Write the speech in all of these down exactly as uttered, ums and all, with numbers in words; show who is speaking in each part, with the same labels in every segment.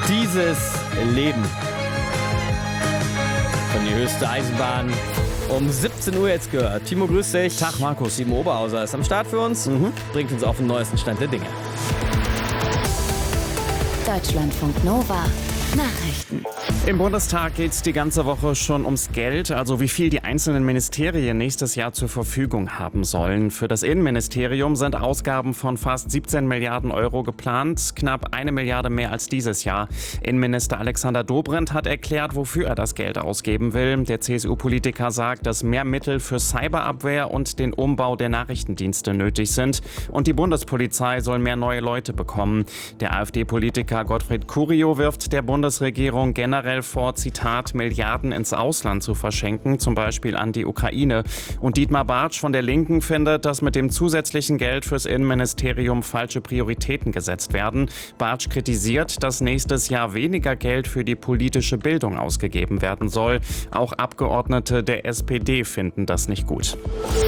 Speaker 1: Dieses Leben. Von die höchste Eisenbahn. Um siebzehn Uhr jetzt gehört. Timo, grüß dich.
Speaker 2: Tag, Markus.
Speaker 1: Timo Oberhauser ist am Start für uns.
Speaker 2: Mhm.
Speaker 1: Bringt uns auf den neuesten Stand der Dinge.
Speaker 3: Deutschlandfunk Nova. Nachrichten.
Speaker 2: Im Bundestag geht es die ganze Woche schon ums Geld, also wie viel die einzelnen Ministerien nächstes Jahr zur Verfügung haben sollen. Für das Innenministerium sind Ausgaben von fast siebzehn Milliarden Euro geplant, knapp eine Milliarde mehr als dieses Jahr. Innenminister Alexander Dobrindt hat erklärt, wofür er das Geld ausgeben will. Der C S U-Politiker sagt, dass mehr Mittel für Cyberabwehr und den Umbau der Nachrichtendienste nötig sind. Und die Bundespolizei soll mehr neue Leute bekommen. Der AfD-Politiker Gottfried Curio wirft der Bundesregierung generell vor, Zitat, Milliarden ins Ausland zu verschenken, zum Beispiel an die Ukraine. Und Dietmar Bartsch von der Linken findet, dass mit dem zusätzlichen Geld fürs Innenministerium falsche Prioritäten gesetzt werden. Bartsch kritisiert, dass nächstes Jahr weniger Geld für die politische Bildung ausgegeben werden soll. Auch Abgeordnete der S P D finden das nicht gut.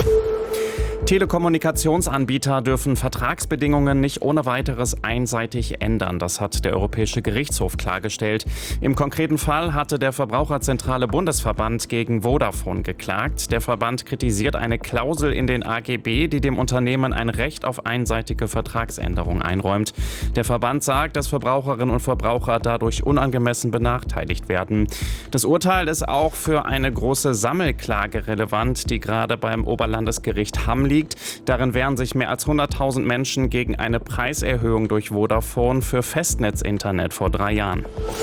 Speaker 2: Telekommunikationsanbieter dürfen Vertragsbedingungen nicht ohne weiteres einseitig ändern. Das hat der Europäische Gerichtshof klargestellt. Im konkreten Fall hatte der Verbraucherzentrale Bundesverband gegen Vodafone geklagt. Der Verband kritisiert eine Klausel in den A G B, die dem Unternehmen ein Recht auf einseitige Vertragsänderung einräumt. Der Verband sagt, dass Verbraucherinnen und Verbraucher dadurch unangemessen benachteiligt werden. Das Urteil ist auch für eine große Sammelklage relevant, die gerade beim Oberlandesgericht Hamm liegt. Darin wehren sich mehr als hunderttausend Menschen gegen eine Preiserhöhung durch Vodafone für Festnetzinternet vor drei Jahren.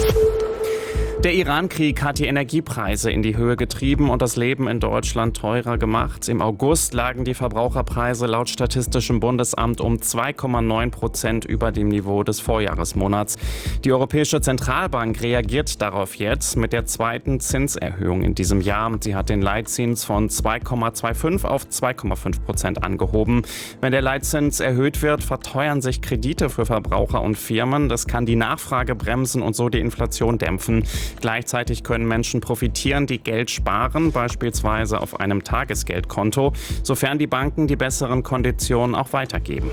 Speaker 2: Der Iran-Krieg hat die Energiepreise in die Höhe getrieben und das Leben in Deutschland teurer gemacht. Im August lagen die Verbraucherpreise laut Statistischem Bundesamt um zwei Komma neun Prozent über dem Niveau des Vorjahresmonats. Die Europäische Zentralbank reagiert darauf jetzt mit der zweiten Zinserhöhung in diesem Jahr. Sie hat den Leitzins von zwei Komma fünfundzwanzig auf zwei Komma fünf Prozent angehoben. Wenn der Leitzins erhöht wird, verteuern sich Kredite für Verbraucher und Firmen. Das kann die Nachfrage bremsen und so die Inflation dämpfen. Gleichzeitig können Menschen profitieren, die Geld sparen, beispielsweise auf einem Tagesgeldkonto, sofern die Banken die besseren Konditionen auch weitergeben.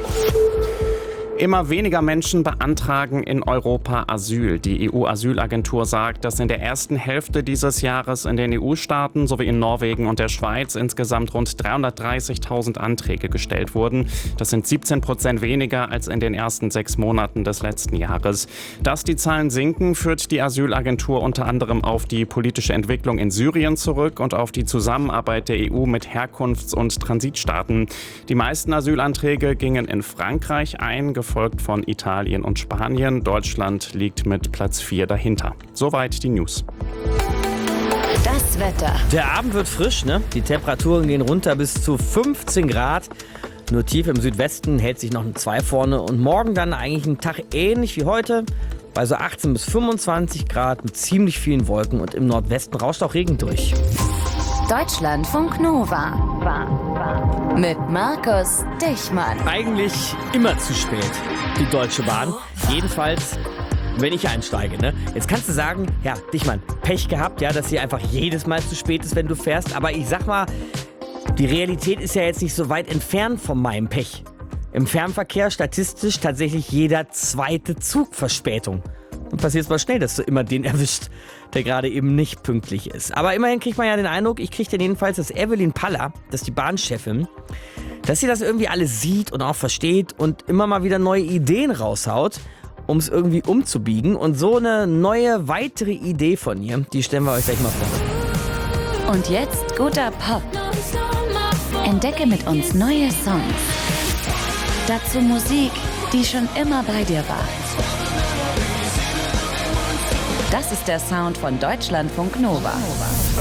Speaker 2: Immer weniger Menschen beantragen in Europa Asyl. Die E U-Asylagentur sagt, dass in der ersten Hälfte dieses Jahres in den E U-Staaten sowie in Norwegen und der Schweiz insgesamt rund dreihundertdreißigtausend Anträge gestellt wurden. Das sind siebzehn Prozent weniger als in den ersten sechs Monaten des letzten Jahres. Dass die Zahlen sinken, führt die Asylagentur unter anderem auf die politische Entwicklung in Syrien zurück und auf die Zusammenarbeit der E U mit Herkunfts- und Transitstaaten. Die meisten Asylanträge gingen in Frankreich ein, gefolgt von Italien und Spanien. Deutschland liegt mit Platz vier dahinter. Soweit die News.
Speaker 3: Das Wetter.
Speaker 1: Der Abend wird frisch, ne? Die Temperaturen gehen runter bis zu fünfzehn Grad. Nur tief im Südwesten hält sich noch ein zwei vorne. Und morgen dann eigentlich ein Tag ähnlich wie heute. Bei so achtzehn bis fünfundzwanzig Grad mit ziemlich vielen Wolken. Und im Nordwesten rauscht auch Regen durch.
Speaker 3: Deutschlandfunk Nova. Mit Markus Dichmann.
Speaker 1: Eigentlich immer zu spät, die Deutsche Bahn. Jedenfalls, wenn ich einsteige, ne? Jetzt kannst du sagen, ja, Dichmann, Pech gehabt, ja, dass sie einfach jedes Mal zu spät ist, wenn du fährst. Aber ich sag mal, die Realität ist ja jetzt nicht so weit entfernt von meinem Pech. Im Fernverkehr statistisch tatsächlich jeder zweite Zug Verspätung. Und passiert es mal schnell, dass du immer den erwischt, der gerade eben nicht pünktlich ist. Aber immerhin kriegt man ja den Eindruck, ich kriege den jedenfalls, dass Evelyn Paller, das ist die Bahnchefin, dass sie das irgendwie alles sieht und auch versteht und immer mal wieder neue Ideen raushaut, um es irgendwie umzubiegen. Und so eine neue, weitere Idee von ihr, die stellen wir euch gleich mal vor.
Speaker 3: Und jetzt guter Pop. Entdecke mit uns neue Songs. Dazu Musik, die schon immer bei dir war. Das ist der Sound von Deutschlandfunk Nova.